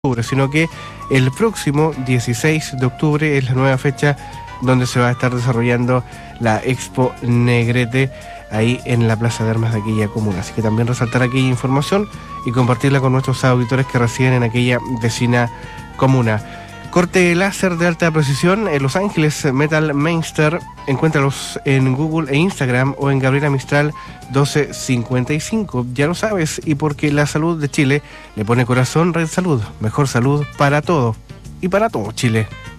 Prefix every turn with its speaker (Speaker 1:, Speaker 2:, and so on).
Speaker 1: octubre, sino que el próximo 16 de octubre es la nueva fecha donde se va a estar desarrollando la Expo Negrete ahí en la Plaza de Armas de aquella comuna. Así que también resaltar aquella información y compartirla con nuestros auditores que residen en aquella vecina comuna. Corte láser de alta precisión en Los Ángeles Metal Mainster. Encuéntralos en Google e Instagram o en Gabriela Mistral 1255. Ya lo sabes, y porque la salud de Chile le pone corazón, Red Salud. Mejor salud para todo y para todo Chile.